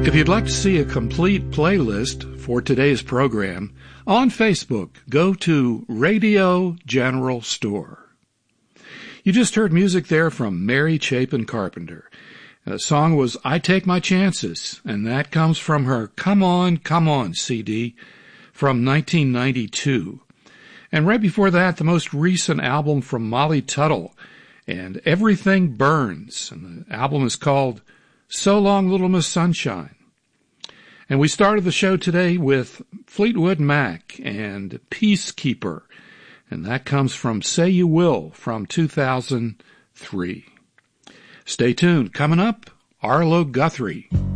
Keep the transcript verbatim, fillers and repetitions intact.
If you'd like to see a complete playlist for today's program, on Facebook, go to Radio General Store. You just heard music there from Mary Chapin Carpenter. The song was I Take My Chances, and that comes from her Come On, Come On C D from nineteen ninety-two. And right before that, the most recent album from Molly Tuttle, and Everything Burns. And the album is called So Long Little Miss Sunshine. And we started the show today with Fleetwood Mac and Peacekeeper. And that comes from Say You Will from two thousand three. Stay tuned. Coming up, Arlo Guthrie.